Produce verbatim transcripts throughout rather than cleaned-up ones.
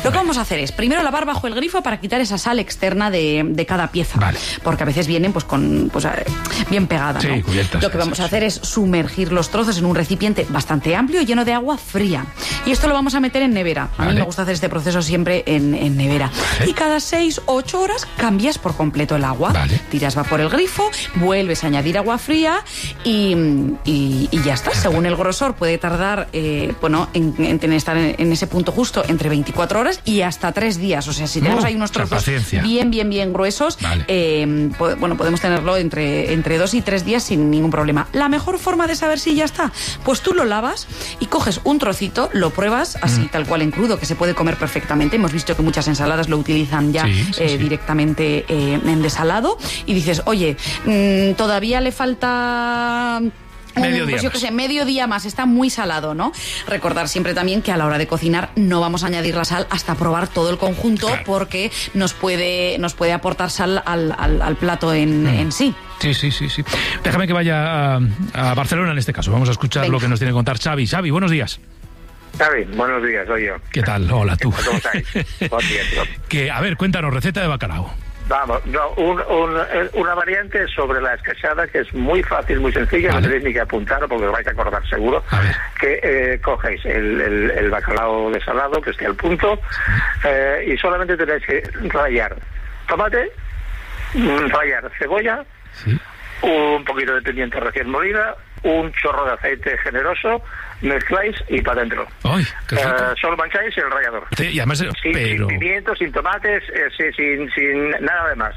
Lo que vamos a hacer es, primero lavar bajo el grifo para quitar esa sal externa de, de cada pieza. Vale. Porque a veces vienen pues con pues bien pegada, sí, ¿no? Cubiertas, lo que vamos sí, a hacer es sumergir los trozos en un recipiente bastante amplio lleno de agua fría. Y esto lo vamos a meter en nevera. A vale. mí me gusta hacer este proceso siempre en, en nevera. Vale. Y cada seis o ocho horas cambias por completo el agua. Vale. Tiras va por el grifo, vuelves a añadir agua fría y, y, y ya está. Según el grosor puede tardar, eh, bueno, en, en, en estar en, en ese punto justo entre veinticuatro horas y hasta tres días. O sea, si tenemos no, ahí unos trozos paciencia. bien, bien, bien gruesos, vale. eh, po bueno, podemos tenerlo entre, entre dos y tres días sin ningún problema. La mejor forma de saber si ya está, pues tú lo lavas y coges un trocito, lo pruebas así mm. tal cual en crudo, que se puede comer perfectamente. Hemos visto que muchas ensaladas lo utilizan ya sí, sí, eh, sí. directamente eh, en desalado y dices, oye, mmm, todavía le falta... Medio día pues yo que sé, medio día más, está muy salado, ¿no? Recordar siempre también que a la hora de cocinar no vamos a añadir la sal hasta probar todo el conjunto, claro. porque nos puede, nos puede aportar sal al, al, al plato en, mm. en sí. Sí, sí, sí, sí. Déjame que vaya a, a Barcelona en este caso. Vamos a escuchar Venga. lo que nos tiene que contar Xavi. Xavi, buenos días. Xavi, buenos días, soy yo. ¿Qué tal? Hola, tú. ¿Cómo estáis? Buen día, tío. Que, a ver, cuéntanos, receta de bacalao. Vamos, no, un, un, una variante sobre la escachada que es muy fácil, muy sencilla, vale. no tenéis ni que apuntarlo porque os vais a acordar seguro, que eh, cogéis el, el, el bacalao desalado que esté al punto eh, y solamente tenéis que rallar tomate, rallar cebolla, ¿sí? un poquito de pimienta recién molida, un chorro de aceite generoso, mezcláis y para adentro. Ay, qué rico. Uh, solo mancháis el rallador. Sí, y además, sin, pero... sin pimientos, sin tomates, eh, sin, sin, sin nada de más.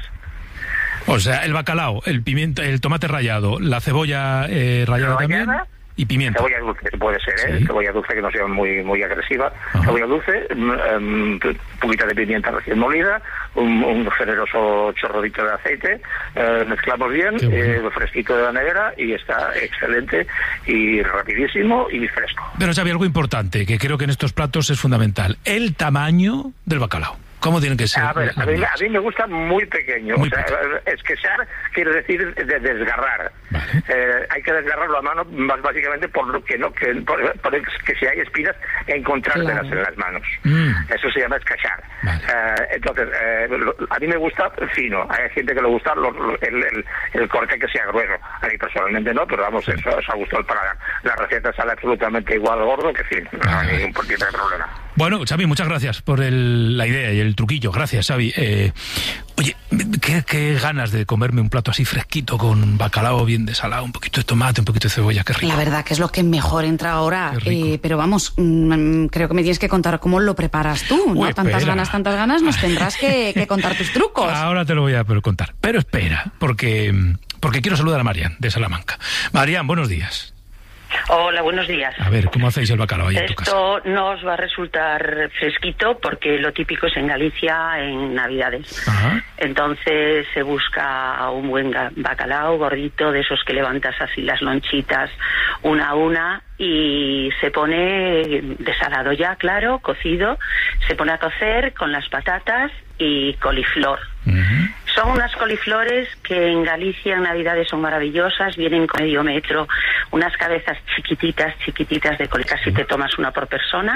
O sea, el bacalao, el pimiento, el tomate rallado, la cebolla eh, rallada también y pimienta. Cebolla dulce, puede ser, ¿eh? Sí. Cebolla dulce que no sea muy muy agresiva. Ajá. Cebolla dulce, un um, poquito de pimienta recién molida, un, un generoso chorrodito de aceite, eh, mezclamos bien, bueno. eh, fresquito de la nevera y está excelente y rapidísimo y fresco. Pero Xavi, algo importante que creo que en estos platos es fundamental, el tamaño del bacalao. ¿Cómo tienen que ser? A ver, a mí, a mí me gusta muy pequeño. Muy o sea, pequeño. Esquechar quiere decir de desgarrar. Vale. Eh, hay que desgarrarlo a mano, más básicamente por lo que no, que, por, por que si hay espinas, encontrárselas claro. en las manos. Mm. Eso se llama esquechar. Vale. Eh, entonces, eh, a mí me gusta fino. Hay gente que le gusta lo, lo, el, el, el corte que sea grueso. A mí personalmente no, pero vamos, sí. eso, eso ha gustado el paladar. La receta sale absolutamente igual gordo que fino. No hay ningún tipo de problema. Bueno, Xavi, muchas gracias por el, la idea y el truquillo. Gracias, Xavi. Eh, oye, ¿qué, qué ganas de comerme un plato así fresquito con bacalao bien desalado, un poquito de tomate, un poquito de cebolla, qué rico. La verdad que es lo que mejor entra ahora. Eh, pero vamos, mmm, creo que me tienes que contar cómo lo preparas tú, ¿no? Uy, tantas ganas, tantas ganas, nos tendrás que, que contar tus trucos. Ahora te lo voy a contar. Pero espera, porque, porque quiero saludar a Marian, de Salamanca. Marian, buenos días. Hola, buenos días. A ver, ¿cómo hacéis el bacalao ahí en tu casa? Esto no os va a resultar fresquito porque lo típico es en Galicia en Navidades. Ajá. Entonces se busca un buen bacalao gordito, de esos que levantas así las lonchitas una a una y se pone desalado ya, claro, cocido, se pone a cocer con las patatas y coliflor. Uh-huh. Son unas coliflores que en Galicia en Navidades son maravillosas, vienen con medio metro, unas cabezas chiquititas, chiquititas de col, casi te tomas una por persona,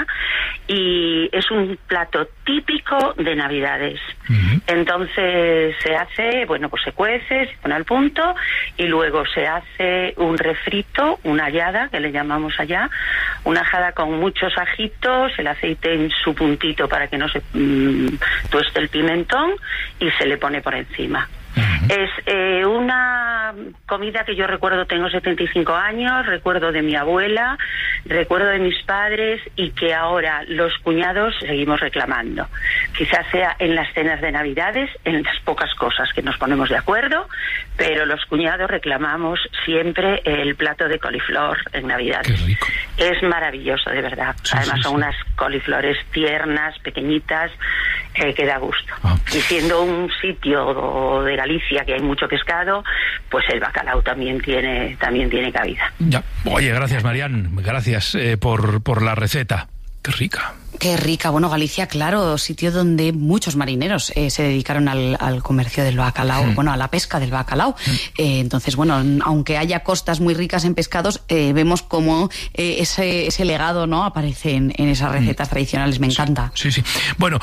y es un plato típico de Navidades. Uh-huh. Entonces se hace, bueno, pues se cuece, se pone al punto, y luego se hace un refrito, una hallada, que le llamamos allá, una ajada con muchos ajitos, el aceite en su puntito para que no se mmm, tueste el pimentón, y se le pone por encima. Uh-huh. Es eh, una comida que yo recuerdo, tengo setenta y cinco años, recuerdo de mi abuela, recuerdo de mis padres y que ahora los cuñados seguimos reclamando. Quizás sea en las cenas de Navidades, en las pocas cosas que nos ponemos de acuerdo, pero los cuñados reclamamos siempre el plato de coliflor en Navidades. Qué rico. Es maravilloso, de verdad. Sí, Además sí, son sí. unas coliflores tiernas, pequeñitas, eh, que da gusto. Ah. Y siendo un sitio de Galicia que hay mucho pescado, pues el bacalao también tiene también tiene cabida. Ya. Oye, gracias, Marian, gracias eh, por, por la receta. Qué rica. Qué rica. Bueno, Galicia, claro, sitio donde muchos marineros eh, se dedicaron al, al comercio del bacalao, mm. bueno, a la pesca del bacalao. Mm. Eh, entonces, bueno, aunque haya costas muy ricas en pescados, eh, vemos cómo eh, ese, ese legado, ¿no?, aparece en, en esas recetas mm. tradicionales. Me encanta. Sí, sí. sí. Bueno,